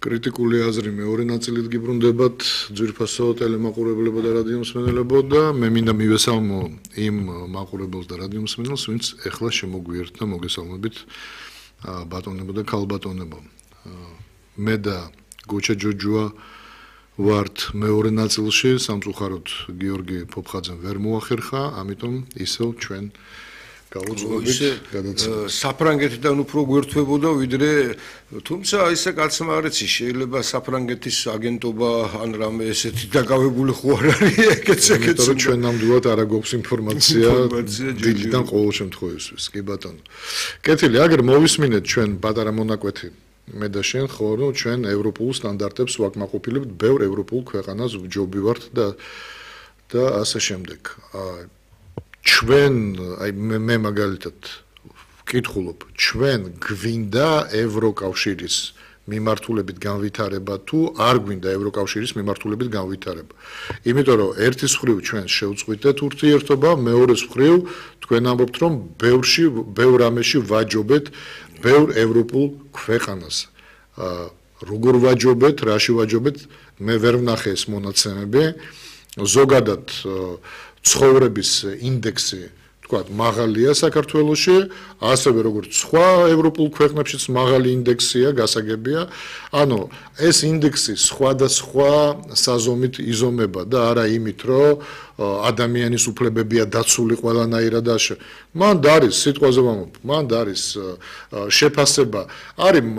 კრიტიკული აზრი მეორე ნაწილით გიბრუნდებათ ძვირფასო ტელემაყურებლებო და რადიომსმენელებო და მე მინდა მივესალმო იმ მაყურებელს და რადიომსმენელს, ვინც ეხლა შემოგვიერთდა მოგესალმებით ბატონებო და ქალბატონებო. მე და გოჩა ჯოჯუა ვართ მეორე ნაწილში, სამწუხაროდ გიორგი ფოფხაძემ ვერ მოახერხა, ამიტომ ისევ ჩვენ გავუძლებთ გადაცემას. საფრანგეთიდან უფრო გვერდთვებოდა ვიდრე, თუმცა ისე კაცმა არ იცი, შეიძლება საფრანგეთის აგენტობა ან რამე ესეთი დაკავებული ხო არ არის ეგეც. ჩვენ ნამდვილად არ აგვაქვს ინფორმაცია დილიდან ყოველ შემთხვევაში. კი ბატონო. კეთილი, აგერ მოვისმინეთ ჩვენ პატარა მონაკვეთი. მე და შენ ხო, ჩვენ ევროპულ სტანდარტებს ვაკმაყოფილებთ, ბევრ ევროპულ ქვეყანას ვჯობივართ და ასე შემდეგ. ჩვენ, მე მაგალითად ვკითხულობ, ჩვენ გვინდა ევროკავშირის მიმართულებით განვითარება თუ არ გვინდა ევროკავშირის მიმართულებით განვითარება. იმიტომ რომ ერთის მხრივ ჩვენ შევწყვიტეთ ურთიერთობა, მეორეს მხრივ თქვენ ამბობთ რომ ბევრ რამეში ვაჯობეთ ბევრ ევროპულ ქვეყანას. როგორ ვაჯობეთ, რაში ვაჯობეთ, მე ვერ ვნახე ეს მონაცემები. ზოგადად ცხოვრების ინდექსი თქვათ მაღალია საქართველოში, ასევე როგორც სხვა ევროპულ ქვეყნებშიც მაღალი ინდექსია, გასაგებია. ანუ ეს ინდექსი სხვადასხვა საზომით იზომება და არა იმით, რომ ადამიანის უფლებებია დაცული ყველანაირად და მანდ არის სიტყვაზე ვამბობ, მანდ არის შეფასება, არის